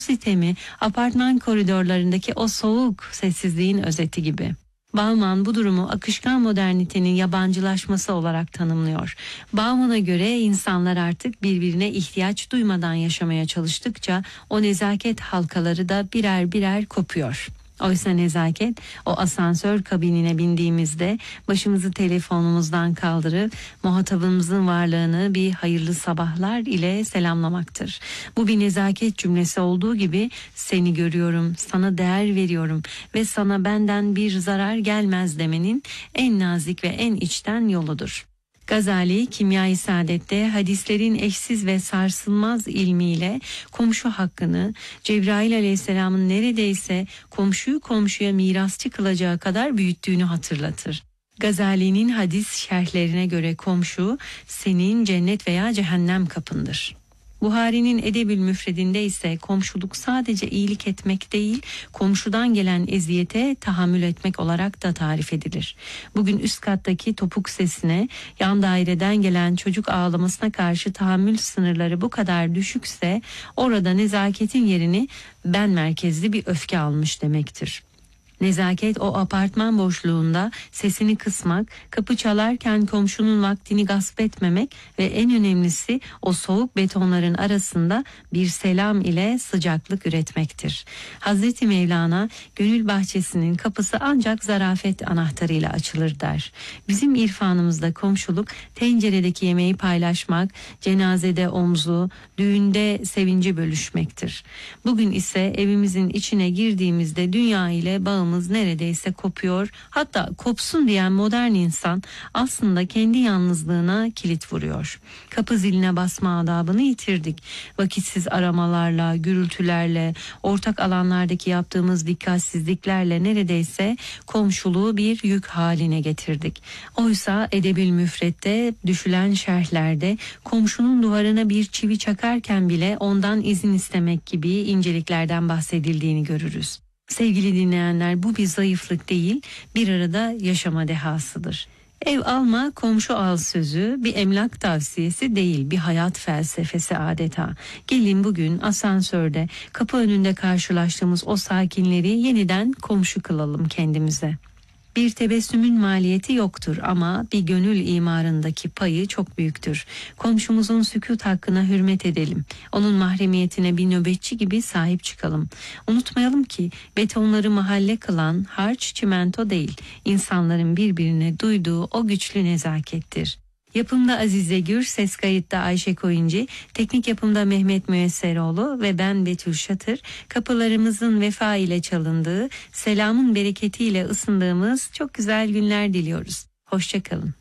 Sitemi, apartman koridorlarındaki o soğuk sessizliğin özeti gibi. Bauman bu durumu akışkan modernitenin yabancılaşması olarak tanımlıyor. Bauman'a göre insanlar artık birbirine ihtiyaç duymadan yaşamaya çalıştıkça o nezaket halkaları da birer birer kopuyor. Oysa nezaket o asansör kabinine bindiğimizde başımızı telefonumuzdan kaldırıp muhatabımızın varlığını bir hayırlı sabahlar ile selamlamaktır. Bu bir nezaket cümlesi olduğu gibi seni görüyorum, sana değer veriyorum ve sana benden bir zarar gelmez demenin en nazik ve en içten yoludur. Gazali Kimya-i Saadet'te hadislerin eşsiz ve sarsılmaz ilmiyle komşu hakkını Cebrail Aleyhisselam'ın neredeyse komşuyu komşuya mirasçı kılacağı kadar büyüttüğünü hatırlatır. Gazali'nin hadis şerhlerine göre komşu senin cennet veya cehennem kapındır. Buhari'nin Edebül Müfredinde ise komşuluk sadece iyilik etmek değil, komşudan gelen eziyete tahammül etmek olarak da tarif edilir. Bugün üst kattaki topuk sesine, yan daireden gelen çocuk ağlamasına karşı tahammül sınırları bu kadar düşükse, orada nezaketin yerini ben merkezli bir öfke almış demektir. Nezaket o apartman boşluğunda sesini kısmak, kapı çalarken komşunun vaktini gasp etmemek ve en önemlisi o soğuk betonların arasında bir selam ile sıcaklık üretmektir. Hazreti Mevlana gönül bahçesinin kapısı ancak zarafet anahtarıyla açılır der. Bizim irfanımızda komşuluk tenceredeki yemeği paylaşmak, cenazede omzu, düğünde sevinci bölüşmektir. Bugün ise evimizin içine girdiğimizde dünya ile bağımız neredeyse kopuyor. Hatta kopsun diyen modern insan aslında kendi yalnızlığına kilit vuruyor. Kapı ziline basma adabını yitirdik. Vakitsiz aramalarla, gürültülerle, ortak alanlardaki yaptığımız dikkatsizliklerle neredeyse komşuluğu bir yük haline getirdik. Oysa Edebül Müfred'de düşülen şerhlerde komşunun duvarına bir çivi çakarken bile ondan izin istemek gibi inceliklerden bahsedildiğini görürüz. Sevgili dinleyenler, bu bir zayıflık değil, bir arada yaşama dehasıdır. Ev alma, komşu al sözü bir emlak tavsiyesi değil, bir hayat felsefesi adeta. Gelin bugün asansörde, kapı önünde karşılaştığımız o sakinleri yeniden komşu kılalım kendimize. Bir tebessümün maliyeti yoktur ama bir gönül imarındaki payı çok büyüktür. Komşumuzun sükût hakkına hürmet edelim. Onun mahremiyetine bir nöbetçi gibi sahip çıkalım. Unutmayalım ki betonları mahalle kılan harç çimento değil, insanların birbirine duyduğu o güçlü nezakettir. Yapımda Azize Gür, ses kayıtta Ayşe Koyuncu, teknik yapımda Mehmet Müesseroğlu ve ben Betül Şatır. Kapılarımızın vefa ile çalındığı, selamın bereketiyle ısındığımız çok güzel günler diliyoruz. Hoşçakalın.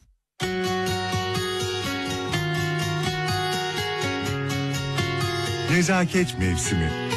Nezaket mevsimi.